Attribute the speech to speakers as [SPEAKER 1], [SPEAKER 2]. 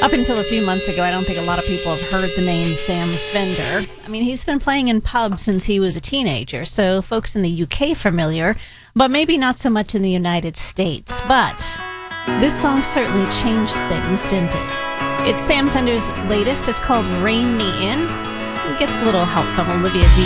[SPEAKER 1] Up until a few months ago, I don't think a lot of people have heard the name Sam Fender. I mean, he's been playing in pubs since he was a teenager, so folks in the UK familiar, but maybe not so much in the United States. But this song certainly changed things, didn't it? It's Sam Fender's latest. It's called Rain Me In. It gets a little help from Olivia D.